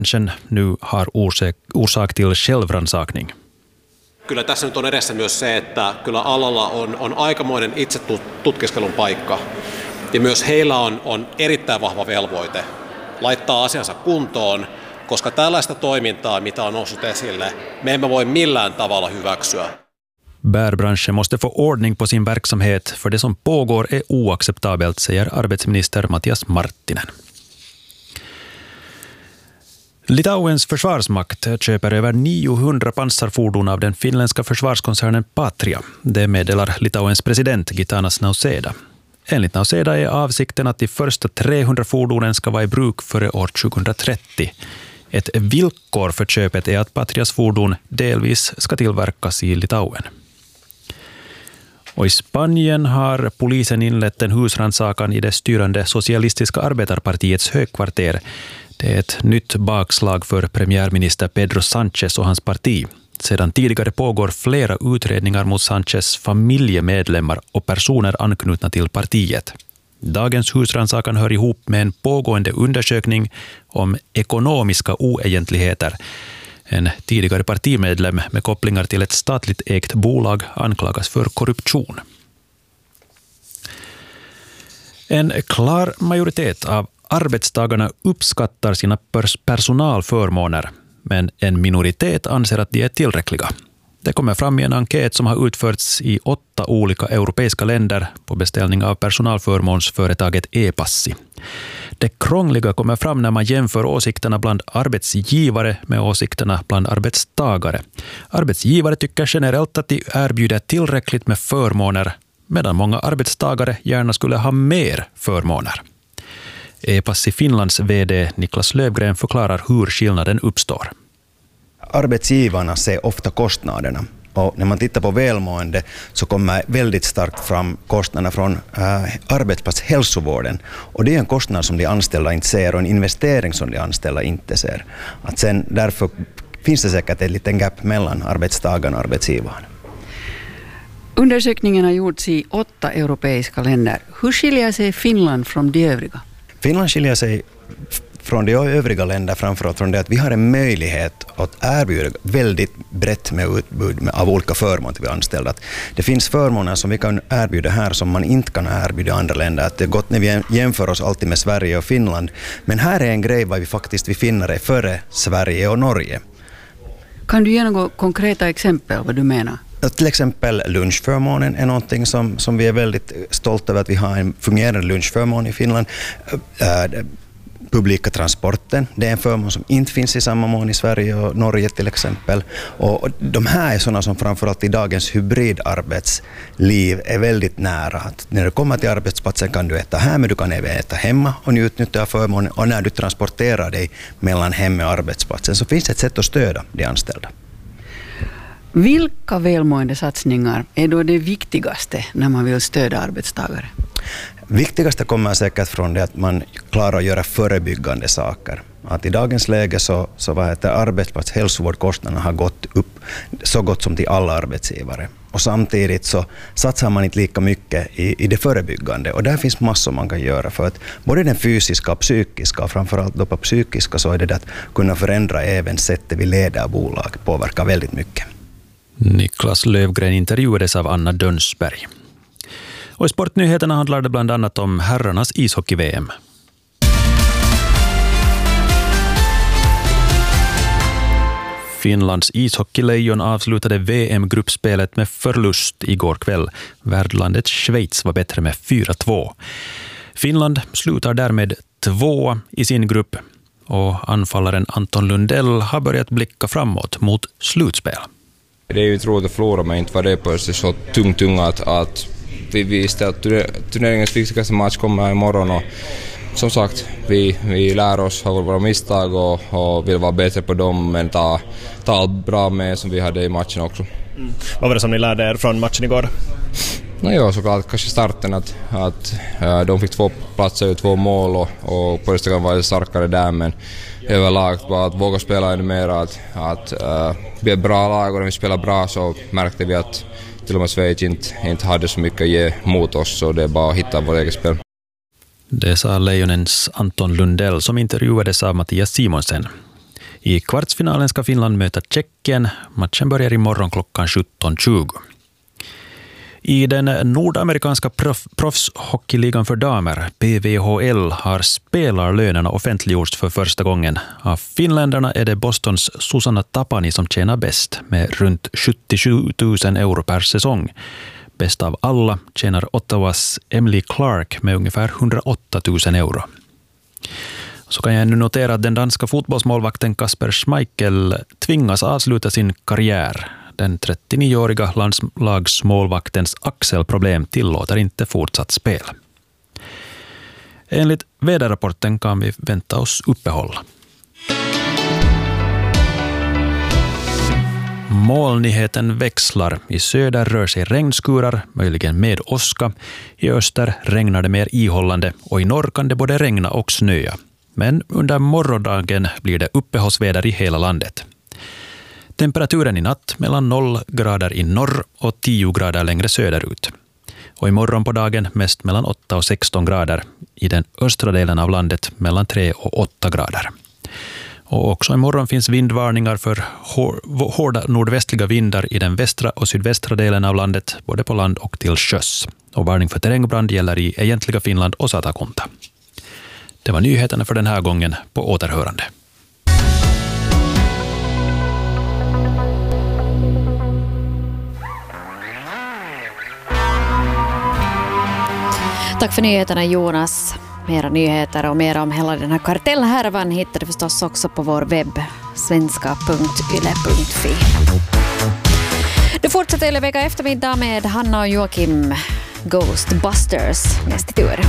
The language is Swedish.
nu har orsak till självrannsakning. Kyllä tässä nyt on edessä myös se, että kyllä alalla on aikamoinen itse tutkiskelun paikka. Ja myös heillä on erittäin vahva velvoite laittaa asiansa kuntoon, koska tällaista toimintaa, mitä on noussut esille, me emme voi millään tavalla hyväksyä. Bärbranschen måste få ordning på sin verksamhet, för det som pågår är oacceptabelt, säger arbetsminister Matias Marttinen. Litauens försvarsmakt köper över 900 pansarfordon av den finländska försvarskoncernen Patria. Det meddelar Litauens president Gitanas Nausėda. Enligt Nausėda är avsikten att de första 300 fordonen ska vara i bruk före år 2030. Ett villkor för köpet är att Patrias fordon delvis ska tillverkas i Litauen. Och i Spanien har polisen inlett en husrannsakan i det styrande socialistiska arbetarpartiets högkvarter. Det är ett nytt bakslag för premiärminister Pedro Sánchez och hans parti. Sedan tidigare pågår flera utredningar mot Sánchez familjemedlemmar och personer anknutna till partiet. Dagens husrannsakan hör ihop med en pågående undersökning om ekonomiska oegentligheter. En tidigare partimedlem med kopplingar till ett statligt ägt bolag anklagas för korruption. En klar majoritet av arbetstagarna uppskattar sina personalförmåner, men en minoritet anser att de är tillräckliga. Det kommer fram i en enkät som har utförts i 8 olika europeiska länder på beställning av personalförmånsföretaget E-passi. Det krångliga kommer fram när man jämför åsikterna bland arbetsgivare med åsikterna bland arbetstagare. Arbetsgivare tycker generellt att de erbjuder tillräckligt med förmåner, medan många arbetstagare gärna skulle ha mer förmåner. E-passi Finlands vd Niklas Löfgren förklarar hur skillnaden uppstår. Arbetsgivarna ser ofta kostnaderna. Och när man tittar på välmående så kommer väldigt starkt fram kostnaderna från arbetsplatshälsovården. Och det är en kostnad som de anställda inte ser och en investering som de anställda inte ser. Att sen, därför finns det säkert ett litet gap mellan arbetstagarna och arbetsgivaren. Undersökningen har gjorts i 8 europeiska länder. Hur skiljer sig Finland från de övriga? Finland skiljer sig från de övriga länder framförallt från det att vi har en möjlighet att erbjuda väldigt brett med utbud av olika förmåner till anställda. Det finns förmåner som vi kan erbjuda här som man inte kan erbjuda i andra länder. Att det är gott när vi jämför oss alltid med Sverige och Finland. Men här är en grej vad vi finner är före Sverige och Norge. Kan du ge några konkreta exempel vad du menar? Till exempel lunchförmånen är någonting som vi är väldigt stolta över att vi har en fungerande lunchförmån i Finland. Publika transporten, det är en förmån som inte finns i samma mån i Sverige och Norge till exempel. Och de här är sådana som framförallt i dagens hybridarbetsliv är väldigt nära. Att när du kommer till arbetsplatsen kan du äta här, men du kan även äta hemma och utnyttja förmånen. Och när du transporterar dig mellan hemmet och arbetsplatsen så finns det ett sätt att stödja de anställda. Vilka välmående satsningar är då det viktigaste när man vill stödja arbetstagare? Viktigaste kommer säkert från det att man klarar att göra förebyggande saker. Att i dagens läge så arbetsplatshälsovårdskostnaderna har gått upp så gott som till alla arbetsgivare. Och samtidigt så satsar man inte lika mycket i det förebyggande. Och där finns massor man kan göra för att både den fysiska och psykiska, och framförallt då på psykiska så är det att kunna förändra även sättet vi leder bolag påverkar väldigt mycket. Niklas Löfgren intervjuades av Anna Dönsberg. Och i sportnyheterna handlar det bland annat om herrarnas ishockey-VM. Finlands ishockeylejon avslutade VM-gruppspelet med förlust igår kväll. Värdlandet Schweiz var bättre med 4-2. Finland slutar därmed 2 i sin grupp och anfallaren Anton Lundell har börjat blicka framåt mot slutspel. Det är ju tråkigt att förlora, men inte var det plötsligt så tunga att vi visste att turneringens viktigaste match kommer imorgon och som sagt, vi lär oss av våra misstag och vill vara bättre på dem, men ta allt bra med som vi hade i matchen också. Vad var det som ni lärde er från matchen igår? Såklart kanske starten att de fick 2 platser och 2 mål och på det var det starkare där, men överlag bara att våga spela ännu mer, att vi är bra lag och när vi spelar bra så märkte vi att till och med Schweiz inte hade så mycket att ge mot oss, så det är bara att hitta vårt eget spel. Det sa Lejonens Anton Lundell som intervjuades av Mattias Simonsen. I kvartsfinalen ska Finland möta Tjeckien. Matchen börjar imorgon klockan 17:20. I den nordamerikanska proffshockeyligan för damer, PVHL, har spelarlönerna offentliggjorts för första gången. Av finländarna är det Bostons Susanna Tapani som tjänar bäst, med runt 77 000 euro per säsong. Bäst av alla tjänar Ottawas Emily Clark med ungefär 108 000 euro. Så kan jag nu notera att den danska fotbollsmålvakten Kasper Schmeichel tvingas avsluta sin karriär. Den 39-åriga landslagsmålvaktens axelproblem tillåter inte fortsatt spel. Enligt väderrapporten kan vi vänta oss uppehåll. Molnigheten växlar. I söder rör sig regnskurar, möjligen med åska. I öster regnar det mer ihållande och i norr kan det både regna och snöa. Men under morgondagen blir det uppehållsväder i hela landet. Temperaturen i natt mellan 0 grader i norr och 10 grader längre söderut. Och imorgon på dagen mest mellan 8 och 16 grader. I den östra delen av landet mellan 3 och 8 grader. Och också imorgon finns vindvarningar för hårda nordvästliga vindar i den västra och sydvästra delen av landet, både på land och till sjöss. Och varning för terrängbrand gäller i egentliga Finland och Satakunta. Det var nyheterna för den här gången. På återhörande. Tack för nyheterna, Jonas. Mera nyheter och mer om hela den här kartellhärvan hittar du förstås också på vår webb svenska.yle.fi. Du fortsätter hela vecka eftermiddag med Hanna och Joakim Ghostbusters nästa tur.